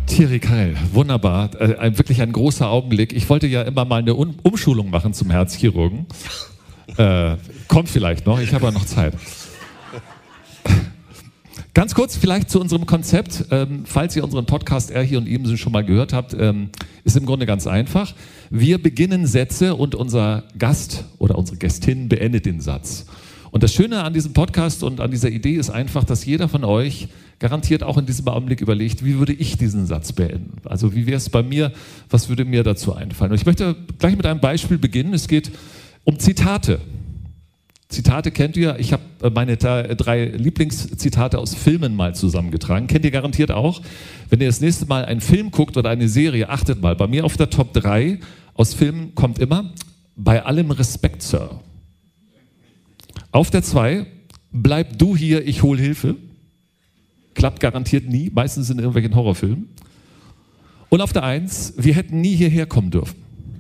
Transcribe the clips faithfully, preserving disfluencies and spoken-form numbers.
Thierry Karell, wunderbar. Äh, ein, wirklich ein großer Augenblick. Ich wollte ja immer mal eine Un- Umschulung machen zum Herzchirurgen. Äh, kommt vielleicht noch, ich habe ja noch Zeit. Ganz kurz vielleicht zu unserem Konzept. Ähm, falls ihr unseren Podcast Er, hier und Ebenso schon mal gehört habt, ähm, ist im Grunde ganz einfach. Wir beginnen Sätze und unser Gast oder unsere Gästin beendet den Satz. Und das Schöne an diesem Podcast und an dieser Idee ist einfach, dass jeder von euch garantiert auch in diesem Augenblick überlegt, wie würde ich diesen Satz beenden? Also wie wäre es bei mir, was würde mir dazu einfallen? Und ich möchte gleich mit einem Beispiel beginnen. Es geht um Zitate. Zitate kennt ihr. Ich habe meine drei Lieblingszitate aus Filmen mal zusammengetragen. Kennt ihr garantiert auch. Wenn ihr das nächste Mal einen Film guckt oder eine Serie, achtet mal. Bei mir auf der Top drei aus Filmen kommt immer: Bei allem Respekt, Sir. Auf der zwei: Bleib du hier, ich hol Hilfe. Klappt garantiert nie, meistens in irgendwelchen Horrorfilmen. Und auf der eins: Wir hätten nie hierher kommen dürfen.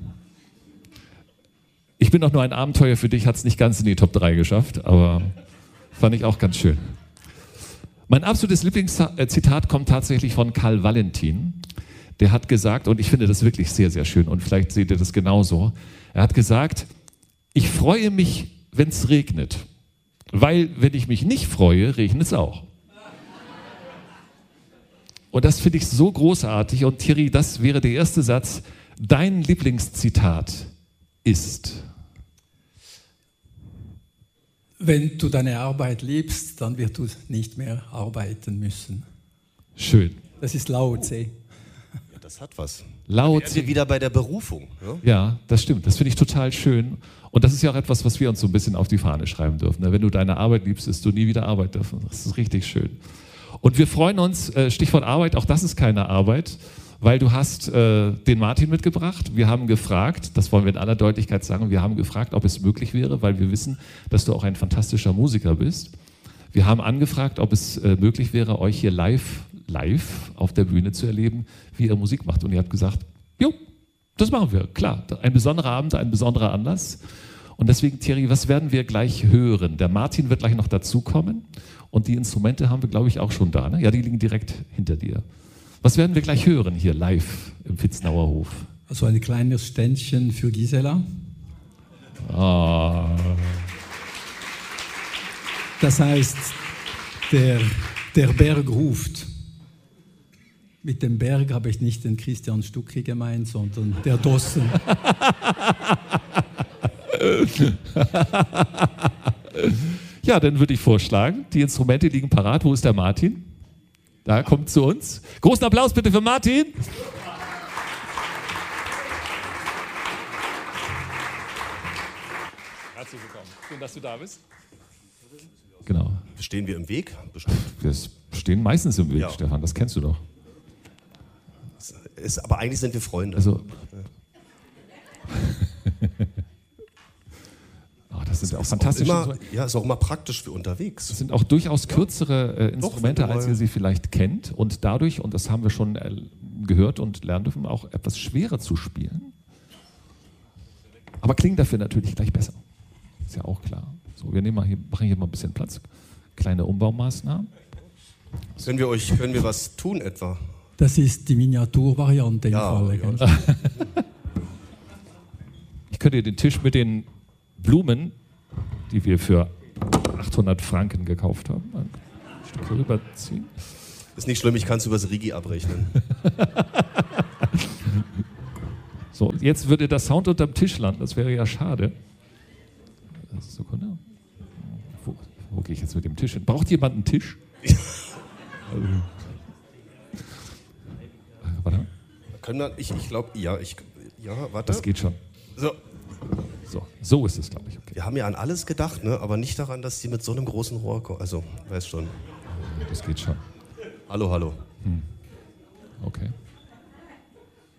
Ich bin doch nur ein Abenteuer für dich, hat es nicht ganz in die Top drei geschafft, aber fand ich auch ganz schön. Mein absolutes Lieblingszitat kommt tatsächlich von Karl Valentin. Der hat gesagt, und ich finde das wirklich sehr, sehr schön, und vielleicht seht ihr das genauso, er hat gesagt: Ich freue mich, wenn es regnet, weil wenn ich mich nicht freue, regnet es auch. Und das finde ich so großartig. Und Thierry, das wäre der erste Satz. Dein Lieblingszitat ist: Wenn du deine Arbeit liebst, dann wirst du nicht mehr arbeiten müssen. Schön. Das ist Lao Tse. Ja, das hat was. Lao Tse. Wir wieder bei der Berufung. Ja, ja, das stimmt. Das finde ich total schön. Und das ist ja auch etwas, was wir uns so ein bisschen auf die Fahne schreiben dürfen. Wenn du deine Arbeit liebst, wirst du nie wieder arbeiten dürfen. Das ist richtig schön. Und wir freuen uns, Stichwort Arbeit, auch das ist keine Arbeit, weil du hast äh, den Martin mitgebracht. Wir haben gefragt, das wollen wir in aller Deutlichkeit sagen, wir haben gefragt, ob es möglich wäre, weil wir wissen, dass du auch ein fantastischer Musiker bist. Wir haben angefragt, ob es äh, möglich wäre, euch hier live, live auf der Bühne zu erleben, wie ihr Musik macht. Und ihr habt gesagt, jo, das machen wir, klar. Ein besonderer Abend, ein besonderer Anlass. Und deswegen, Thierry, was werden wir gleich hören? Der Martin wird gleich noch dazukommen. Und die Instrumente haben wir, glaube ich, auch schon da. Ne? Ja, die liegen direkt hinter dir. Was werden wir gleich hören hier live im Vitznauer Hof? Also ein kleines Ständchen für Gisela. Oh. Das heißt, der, der Berg ruft. Mit dem Berg habe ich nicht den Christian Stucki gemeint, sondern der Dossen. Ja, dann würde ich vorschlagen, die Instrumente liegen parat. Wo ist der Martin? Da, kommt zu uns. Großen Applaus bitte für Martin. Herzlich willkommen. Schön, dass du da bist. Genau. Stehen wir im Weg? Bestimmt. Wir stehen meistens im Weg, Ja. Stefan, das kennst du doch. Ist, aber eigentlich sind wir Freunde. Also, oh, das sind auch fantastische. Immer, ja, ist auch immer praktisch für unterwegs. Das sind auch durchaus kürzere äh, Instrumente, Doch, als ihr sie vielleicht kennt. Und dadurch, und das haben wir schon äh, gehört und lernen dürfen, auch etwas schwerer zu spielen. Aber klingen dafür natürlich gleich besser. Ist ja auch klar. So, wir nehmen mal hier, machen hier mal ein bisschen Platz. Kleine Umbaumaßnahmen. Können wir euch, können wir was tun etwa? Das ist die Miniaturvariante im Ja, Falle. ja. gell? Ich könnte den Tisch mit den Blumen, die wir für achthundert Franken gekauft haben, ein Stück rüberziehen. Ist nicht schlimm, ich kann es übers Rigi abrechnen. So, jetzt würde der Sound unterm Tisch landen, das wäre ja schade. Sekunde. Wo, wo gehe ich jetzt mit dem Tisch hin? Braucht jemand einen Tisch? Also, warte. Können wir, ich ich glaube, ja, ich, ja, warte. Das geht schon. So. So, so ist es, glaube ich. Okay. Wir haben ja an alles gedacht, ne? Aber nicht daran, dass die mit so einem großen Rohr kommen. Also, weißt schon. Das geht schon. Hallo, hallo. Okay.